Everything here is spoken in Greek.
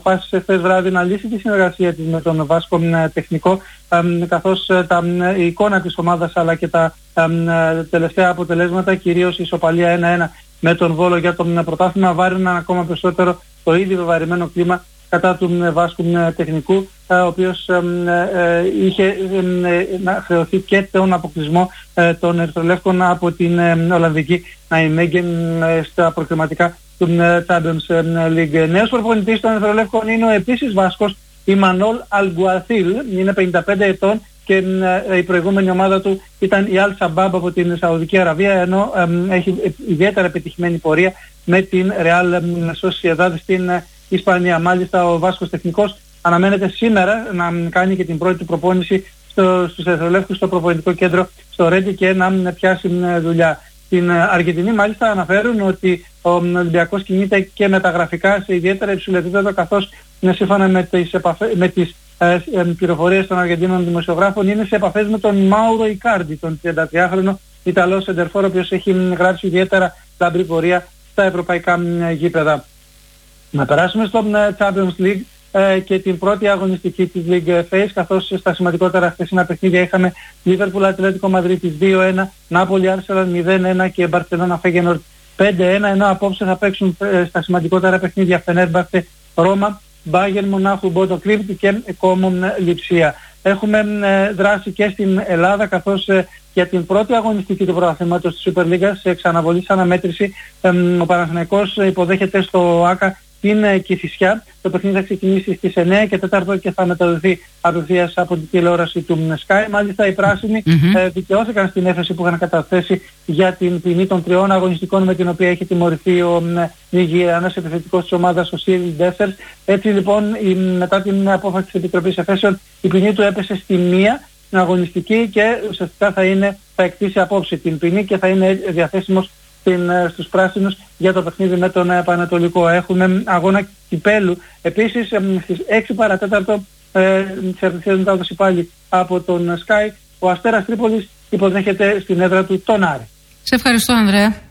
αποφάσισε χθες βράδυ να λύσει τη συνεργασία της με τον Βάσκο Τεχνικό, καθώς η εικόνα της ομάδας αλλά και τα τελευταία αποτελέσματα, κυρίως η ισοπαλία 1-1 με τον Βόλο για το πρωτάθλημα, βάρυναν ακόμα περισσότερο το ήδη βεβαρημένο κλίμα κατά του Βάσκου Τεχνικού, ο οποίος είχε να χρεωθεί και τον αποκλεισμό των Ερυθρολεύκων από την Ολλανδική Ναϊμέγγεν στα προκριματικά του Champions League. Νέος προπονητής των Ερυθρολεύκων είναι ο επίσης Βάσκος, η Μανόλ Αλγκουαθίλ, είναι 55 ετών και η προηγούμενη ομάδα του ήταν η Αλ Σαμπάμπ από την Σαουδική Αραβία, ενώ έχει ιδιαίτερα επιτυχημένη πορεία με την Real Sociedad στην Ισπανία. Μάλιστα ο Βάσκος Τεχνικός αναμένεται σήμερα να κάνει και την πρώτη του προπόνηση στους Ερυθρολεύκους στο προπονητικό κέντρο στο Ρέντι και να πιάσει δουλειά. Στην Αργεντινή μάλιστα αναφέρουν ότι ο Ολυμπιακός κινείται και μεταγραφικά σε ιδιαίτερα υψηλό επίπεδο, καθώς σύμφωνα με τις πληροφορίες των Αργεντίνων δημοσιογράφων είναι σε επαφές με τον Μάουρο Ικάρντι, τον 33χρονο Ιταλό σεντερφόρ, ο οποίος έχει γράψει ιδιαίτερα λαμπρή πορεία στα ευρωπαϊκά γήπεδα. Να περάσουμε στο Champions League και την πρώτη αγωνιστική της League Phase, καθώς στα σημαντικότερα χθεσινά παιχνίδια είχαμε Liverpool Ατλέτικο Μαδρίτης 2-1, Νάπολη Arsenal 0-1 και Barcelona Feyenoord 5-1, ενώ απόψε θα παίξουν στα σημαντικότερα παιχνίδια Fenerbahce Ρώμα, Bayern Μονάχου Bodo Glimt και Common Lipsia. Έχουμε δράση και στην Ελλάδα, καθώς για την πρώτη αγωνιστική του πρωταθλήματος της Super League σε εξαναβολή σε αναμέτρηση ο Παναθηναϊκός υποδέχεται στο ΆΚΑ την Κηφισιά. Το παιχνίδι θα ξεκινήσει στις 9 και 4 και θα μεταδοθεί απευθείας από την τηλεόραση του Sky. Μάλιστα οι πράσινοι δικαιώθηκαν στην έφεση που είχαν καταθέσει για την ποινή των 3 αγωνιστικών με την οποία έχει τιμωρηθεί ο Νιγηριανός επιθετικός της ομάδας, ο Σίριλ Ντέσσερς. Έτσι λοιπόν μετά την απόφαση της Επιτροπής Εφέσεων η ποινή του έπεσε στη 1 αγωνιστική και ουσιαστικά θα εκτίσει απόψε την ποινή και θα είναι διαθέσιμος στους πράσινους για το παιχνίδι με τον Πανατολικό. Έχουμε αγώνα κυπέλου επίσης στις 6 παρατέταρτο σε ευθεία μετάδοση πάλι από τον Sky. Ο Αστέρας Τρίπολης υποδέχεται στην έδρα του τον Άρη. Σε ευχαριστώ, Ανδρέα.